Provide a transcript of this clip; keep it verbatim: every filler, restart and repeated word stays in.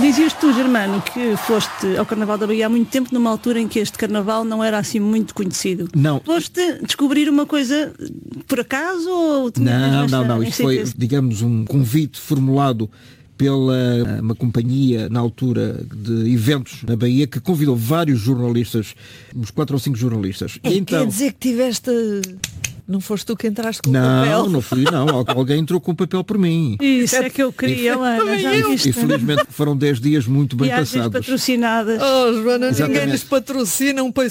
Dizias tu, Germano, que foste ao Carnaval da Bahia há muito tempo, numa altura em que este Carnaval não era assim muito conhecido. Não. Foste descobrir uma coisa por acaso? Ou não, não, não. Isto foi, digamos, um convite formulado pela uma companhia, na altura, de eventos na Bahia, que convidou vários jornalistas, uns quatro ou cinco jornalistas. É, então... Quer dizer que tiveste... Não foste tu que entraste com não, o papel? Não, não fui, não. Alguém entrou com o papel por mim. Isso é que eu queria, Ana. Já e, e felizmente foram dez dias muito bem Viagens passados. Patrocinadas. Oh, Joana, ninguém nos patrocina um